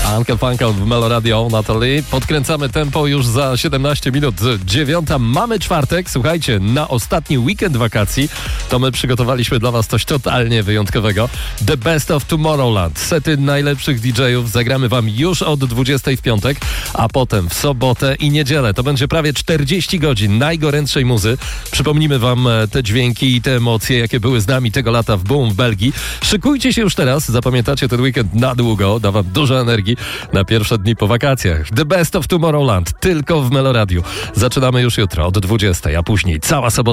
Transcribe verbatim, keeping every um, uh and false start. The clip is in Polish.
Uncle Funkel w Meloradio, Natalie. Podkręcamy tempo już za siedemnaście minut dziewiąta. Mamy czwartek, słuchajcie, na ostatni weekend wakacji to my przygotowaliśmy dla was coś totalnie wyjątkowego. The Best of Tomorrowland. Sety najlepszych D J-ów zagramy wam już od dwudziestej w piątek, a potem w sobotę i niedzielę. To będzie prawie czterdzieści godzin najgorętszej muzy. Przypomnimy wam te dźwięki i te emocje, jakie były z nami tego lata w Boom w Belgii. Szykujcie się już teraz, zapamiętacie ten weekend na długo, da wam dużo energii na pierwsze dni po wakacjach. The Best of Tomorrowland, tylko w Meloradiu. Zaczynamy już jutro od dwudziestej, a później cała sobota